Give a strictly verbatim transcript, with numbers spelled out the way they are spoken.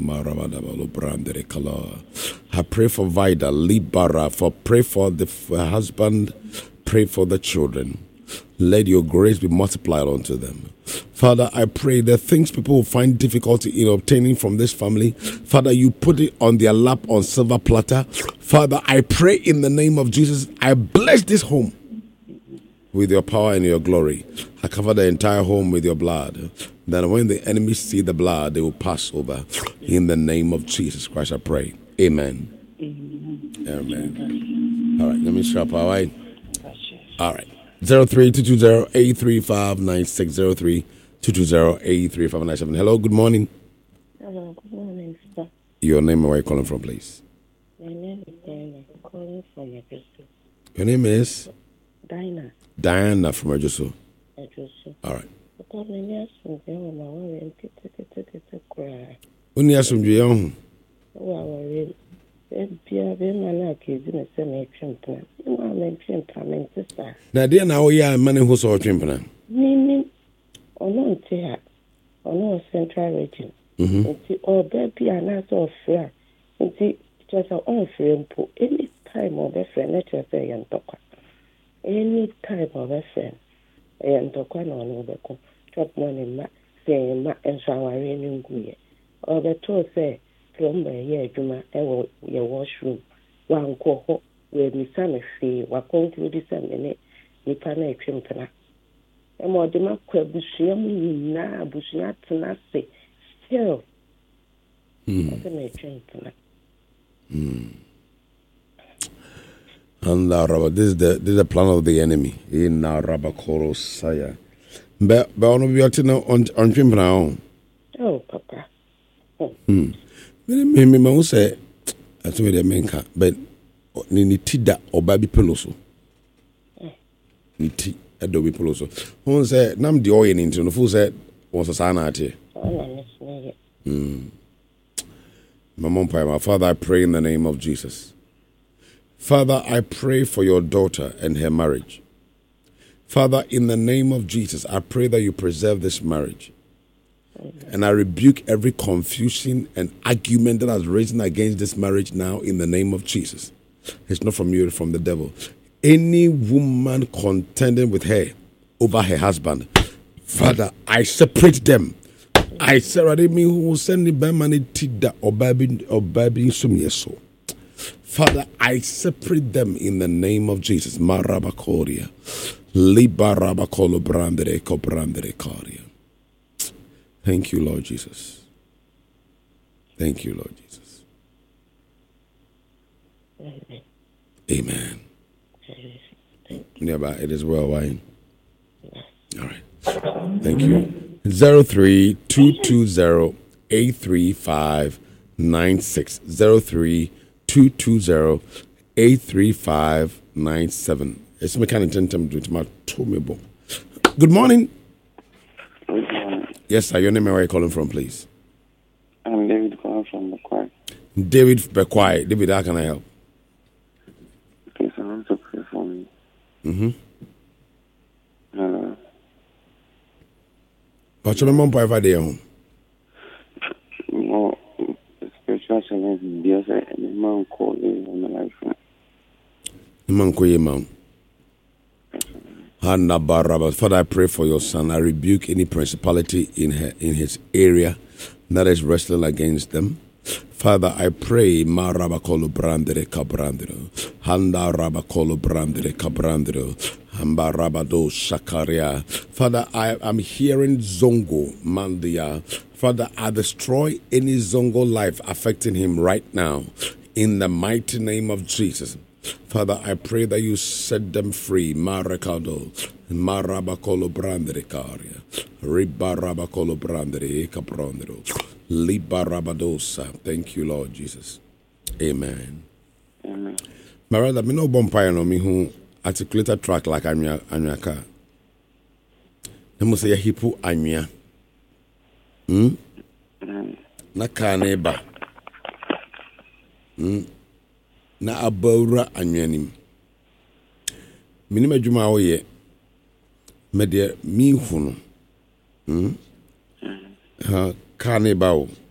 I pray for Vida, Libara, for pray for the for husband, pray for the children. Let your grace be multiplied unto them. Father, I pray the things people will find difficulty in obtaining from this family, Father, you put it on their lap on silver platter. Father, I pray in the name of Jesus, I bless this home with your power and your glory. I cover the entire home with your blood. Then when the enemies see the blood, they will pass over. In the name of Jesus Christ, I pray. Amen. Amen. Amen. All right, let me strap our way. All right. zero three two two zero eight three five nine six zero three two two zero eight three five nine seven. Hello, good morning. Hello, good morning, sir. Your name and where are you calling from, please? My name is Diana. I'm calling from Ejoso. Your name is? Diana. Diana from Ejoso. Ejoso. All right. Because when you ask me, I'm worried. When you ask me, I'm worried. Now, dear, now we are money who's all trimping. Meaning, or no, here, or no central region. Or baby, and that's all fair. And see, just our own friend, any time of a friend, let us say, and talk. Any type of a friend, and talk on over the chop money, saying, ma, and so our raining good. Or the two say, Plumber, yeah, Juma, and your washroom. One coho, where Miss Sammy fee, what going to disseminate, Nipana Chimpana. And more the Macquer Bushiam, na, Bushiat, and say, still, I Chimpana. And uh, this is the this is the plan of the enemy in uh, Rabakoro Saya. But but on we are on on Chimpana. Oh, Papa. Hmm. Me me me say I told the menka but ni ni tida obabi peloso. Ni ti adobe peloso. Who say nam the oil into no fool say was a sana ate. Hmm. My Father, I pray in the name of Jesus. Father, I pray for your daughter and her marriage. Father, in the name of Jesus, I pray that you preserve this marriage. And I rebuke every confusion and argument that has risen against this marriage now in the name of Jesus. It's not from you, it's from the devil. Any woman contending with her over her husband, Father, I separate them. I separate me who send me by money tida or baby or baby so. Father, I separate them in the name of Jesus. Marabakoria. Libarabakolo brandere ko brandere karia. Thank you, Lord Jesus. Thank you, Lord Jesus. Amen. Amen. Nearby, it is well, Wayne. All right. Thank you. Zero three two two zero eight three five nine six zero three two two zero eight three five nine seven. It's mechanic gentleman with my tomebo. Good morning. Good morning. Yes, sir. Your name and where are you calling from, please? I'm David calling from Bekwai. David Bekwai. David, how can I help? Please, I want to pray for me. Mm-hmm. Uh, What's your mom private day home? No, spiritual challenge in the other and the man called in my life. The man called you, mom. Father, I pray for your son. I rebuke any principality in her, in his area that is wrestling against them. Father, I pray, Ma Rabakolo Brandere Cabrandero, Handa Rabakolo Brandere Cabrandero, Hamba Rabado Shakaria. Father, I am hearing Zongo Mandia. Father, I destroy any Zongo life affecting him right now in the mighty name of Jesus. Father, I pray that you set them free. Marakado, Marabakolo Brandere Caria, Ribarabakolo Brandere Cabrandero. Libarabadosa. Thank you, Lord Jesus. Amen. Amen. My brother, me no bumpire no me who articulate a track like Anya Anyaka. Nemo say hipu Anya. Hmm? Na ka neba. Hmm? Na abawra Anyanim. Minima adwuma wo ye. Me de mi hu no. Hmm? Ha Carnival.